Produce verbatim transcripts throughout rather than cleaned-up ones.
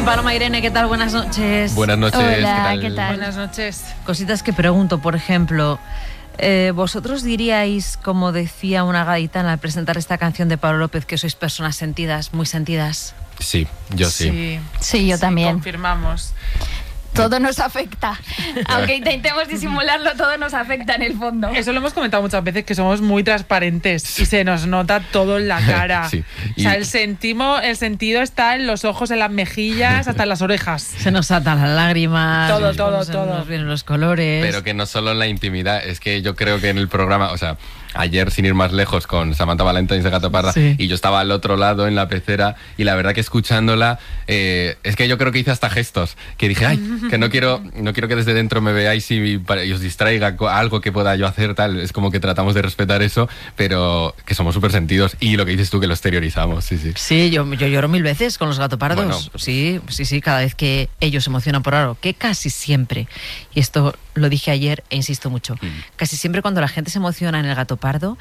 Paloma, Irene, ¿qué tal? Buenas noches. Buenas noches. Hola, ¿qué tal? ¿qué tal? Buenas noches. Cositas que pregunto, por ejemplo, eh, ¿vosotros diríais, como decía una gaditana al presentar esta canción de Pablo López, que sois personas sentidas, muy sentidas? Sí, yo sí. Sí, Sí, yo sí, también. confirmamos. Todo nos afecta. Aunque intentemos disimularlo, todo nos afecta en el fondo. Eso lo hemos comentado muchas veces, que somos muy transparentes y se nos nota todo en la cara. Sí. O sea, Y- el, sentimo, el sentido está en los ojos, en las mejillas, hasta en las orejas. Se nos atan las lágrimas, Todo, nos- todo, se todo. nos vienen los colores. Pero que no solo en la intimidad, es que yo creo que en el programa, o sea, ayer sin ir más lejos con Samantha Valentines de Gato Parra, Sí. y yo estaba al otro lado en la pecera y la verdad que escuchándola, eh, es que yo creo que hice hasta gestos, que dije, ay, que no quiero, no quiero que desde dentro me veáis y, para- y os distraiga co- algo que pueda yo hacer, tal, es como que tratamos de respetar eso, pero que somos súper sentidos y lo que dices tú que lo exteriorizamos, sí, sí. Sí, yo, yo lloro mil veces con los gatopardos. Bueno. Sí, sí, sí, cada vez que ellos se emocionan por algo, que casi siempre, y esto lo dije ayer e insisto mucho, Mm. casi siempre cuando la gente se emociona en el gatopardo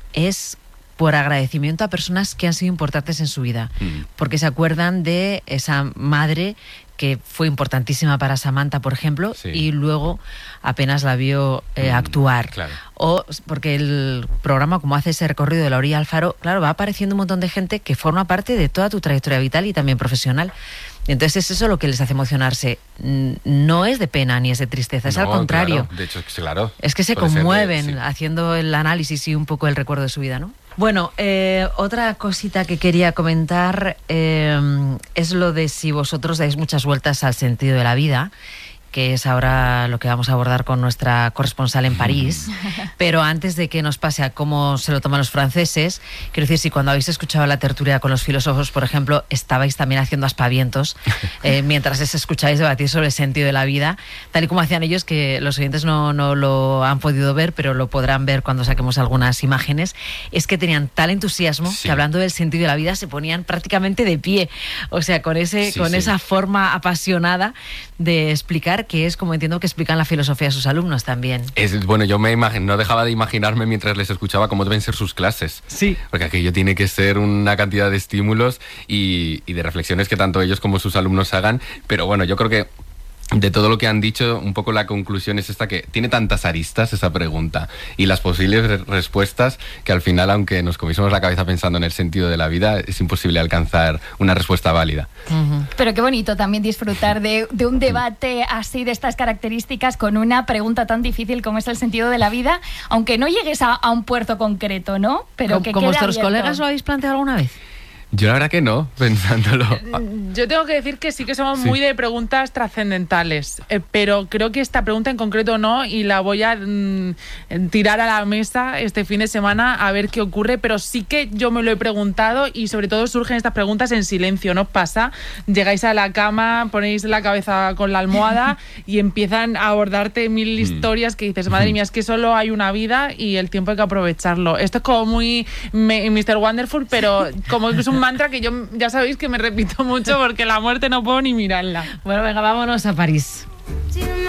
es por agradecimiento a personas que han sido importantes en su vida, Mm. porque se acuerdan de esa madre que fue importantísima para Samantha, por ejemplo, Sí. y luego apenas la vio eh, Mm, actuar. claro. O porque el programa, como hace ese recorrido de la orilla al faro, claro, va apareciendo un montón de gente que forma parte de toda tu trayectoria vital y también profesional. Y entonces es eso lo que les hace emocionarse. Mm, No es de pena ni es de tristeza, es al No, contrario. claro, de hecho, claro. Es que se Puede ser de- conmueven sí. haciendo el análisis y un poco el recuerdo de su vida, ¿no? Bueno, eh, otra cosita que quería comentar eh, es lo de si vosotros dais muchas vueltas al sentido de la vida, que es ahora lo que vamos a abordar con nuestra corresponsal en París. Pero antes de que nos pase a cómo se lo toman los franceses, quiero decir, si cuando habéis escuchado la tertulia con los filósofos, por ejemplo, estabais también haciendo aspavientos eh, mientras les escucháis debatir sobre el sentido de la vida, tal y como hacían ellos, que los oyentes no, no lo han podido ver, pero lo podrán ver cuando saquemos algunas imágenes, es que tenían tal entusiasmo Sí. que hablando del sentido de la vida se ponían prácticamente de pie, o sea, con, ese, Sí, con sí. esa forma apasionada de explicar, que es como entiendo que explican la filosofía a sus alumnos también. Es, bueno, yo me imag- no dejaba de imaginarme mientras les escuchaba cómo deben ser sus clases. Sí. Porque aquello tiene que ser una cantidad de estímulos y, y de reflexiones que tanto ellos como sus alumnos hagan. Pero bueno, yo creo que de todo lo que han dicho, un poco la conclusión es esta, que tiene tantas aristas esa pregunta y las posibles re- respuestas que al final, aunque nos comiésemos la cabeza pensando en el sentido de la vida, es imposible alcanzar una respuesta válida. Ujú. Pero qué bonito también disfrutar de, de un debate así, de estas características, con una pregunta tan difícil como es el sentido de la vida, aunque no llegues a, a un puerto concreto, ¿no? Pero ¿Con, que con quede vuestros abierto. colegas lo habéis planteado alguna vez? Yo la verdad que no, pensándolo. Yo tengo que decir que sí que somos Sí. muy de preguntas trascendentales, eh, pero creo que esta pregunta en concreto no, y la voy a mm, tirar a la mesa este fin de semana a ver qué ocurre, pero sí que yo me lo he preguntado y sobre todo surgen estas preguntas en silencio, ¿no pasa? Llegáis a la cama, ponéis la cabeza con la almohada y empiezan a abordarte mil historias que dices, madre mía, es que solo hay una vida y el tiempo hay que aprovecharlo. Esto es como muy me- mister Wonderful, pero como que es un mantra que yo ya sabéis que me repito mucho porque la muerte no puedo ni mirarla. Bueno, venga, vámonos a París. Do you